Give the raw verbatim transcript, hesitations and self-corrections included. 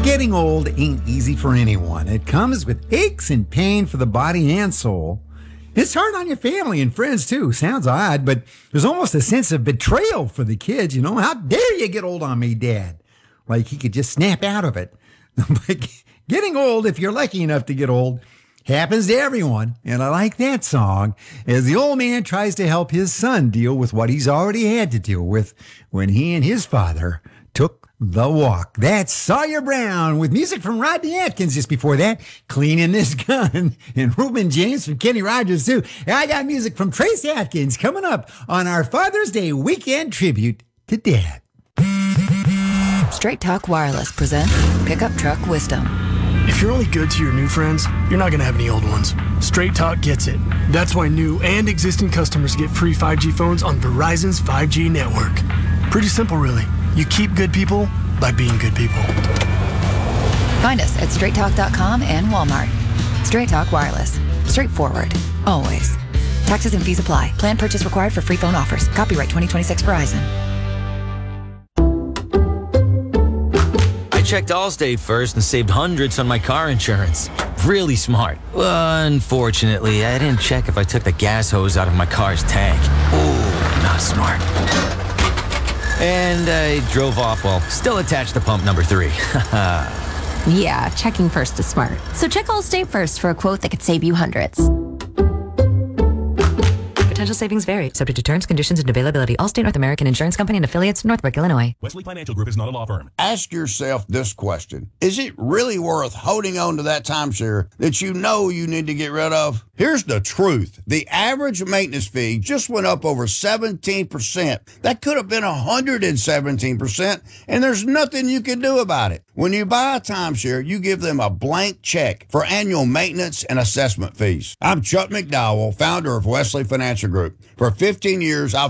Getting old ain't easy for anyone. It comes with aches and pain for the body and soul. It's hard on your family and friends, too. Sounds odd, but there's almost a sense of betrayal for the kids, you know? How dare you get old on me, Dad? Like he could just snap out of it. But getting old, if you're lucky enough to get old, happens to everyone. And I like that song as the old man tries to help his son deal with what he's already had to deal with when he and his father took the walk. That's Sawyer Brown with music from Rodney Atkins. Just before that, Cleaning This Gun, and Reuben James from Kenny Rogers too. And I got music from Trace Atkins coming up on our Father's Day weekend tribute to Dad. Straight Talk Wireless presents Pickup Truck Wisdom. If you're only good to your new friends, you're not going to have any old ones. Straight Talk gets it. That's why new and existing customers get free five G phones on Verizon's five G network. Pretty simple, really. You keep good people by being good people. Find us at straight talk dot com and Walmart. Straight Talk Wireless. Straightforward. Always. Taxes and fees apply. Plan purchase required for free phone offers. Copyright twenty twenty-six Verizon. I checked Allstate first and saved hundreds on my car insurance. Really smart. Unfortunately, I didn't check if I took the gas hose out of my car's tank. Ooh, not smart. And I drove off while still attached to pump number three. Yeah, checking first is smart. So check Allstate first for a quote that could save you hundreds. Potential savings vary, subject to terms, conditions, and availability. Allstate North American Insurance Company and affiliates, Northbrook, Illinois. Wesley Financial Group is not a law firm. Ask yourself this question. Is it really worth holding on to that timeshare that you know you need to get rid of? Here's the truth. The average maintenance fee just went up over seventeen percent. That could have been one hundred seventeen percent, and there's nothing you can do about it. When you buy a timeshare, you give them a blank check for annual maintenance and assessment fees. I'm Chuck McDowell, founder of Wesley Financial Group. For fifteen years, I've